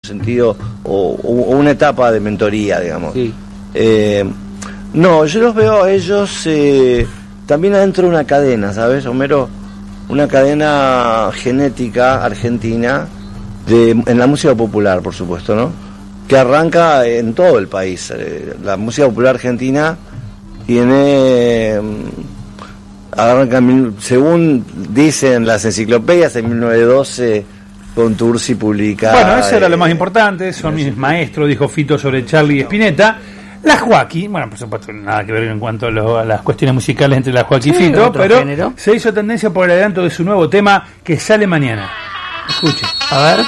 sentido, o una etapa de mentoría, digamos. Sí. No, yo los veo a ellos también adentro de una cadena, ¿sabes, Homero? Una cadena genética argentina en la música popular, por supuesto, ¿no? Que arranca en todo el país. La música popular argentina tiene... arranca, según dicen las enciclopedias, en 1912 con Tursi publica... Bueno, eso era lo más importante, son mis maestros, dijo Fito sobre Charlie y Spinetta. La Joaquí, bueno, por supuesto, nada que ver en cuanto a las cuestiones musicales entre la Joaquí y Fito, pero género. Se hizo tendencia por el adelanto de su nuevo tema que sale mañana. Escuche. A ver.